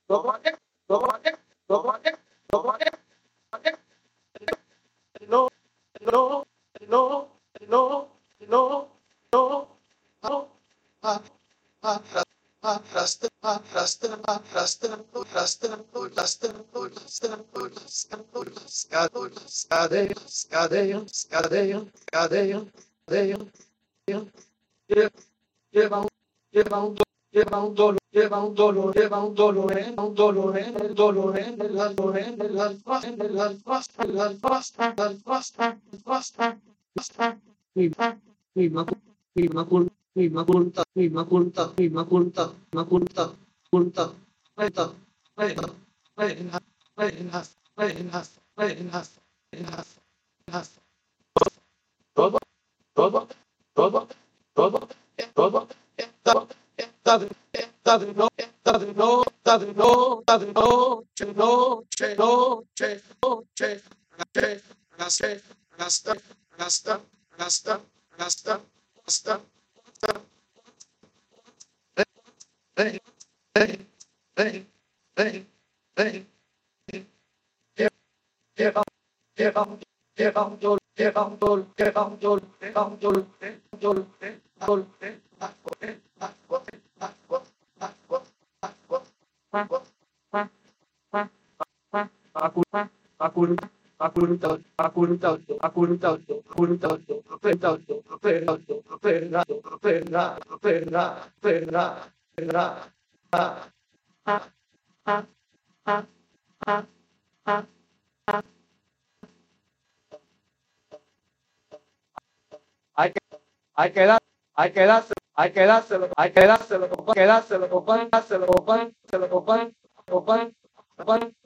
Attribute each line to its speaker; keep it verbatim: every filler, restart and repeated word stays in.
Speaker 1: no, no, no, no, no, no, no, Rasta, Rasta, Rasta, Rasta, Rasta, Scadeo, Scadeo, Scadeo, Scadeo, Scadeo, lleva un, lleva un, lleva un dolor, lleva un dolor, lleva un dolor, un dolor, un dolor en el alma, en el alma, en el alma, en el alma, en el alma, mi mi mi macul, mi maculta, mi maculta, mi maculta, maculta, culta, meta, meta, menas, menas, menas, menas, menas, menas, todo, todo, todo, todo, todo, todo, todo, todo, no, todo, no, todo, no, todo, no, che, no, che, no, che, no, che, che, rasta, rasta, rasta, rasta, rasta, rasta, hey, hey, hey, hey, hey, lleva, lleva un, lleva un dol, lleva un dol, lleva un dol, lleva un dol, dol, dol, hay que, hay que dar, hay que dárselo, hay que dárselo, hay que dárselo, hay que dárselo, compadre, dárselo, compadre, dárselo, compadre, compadre, compadre,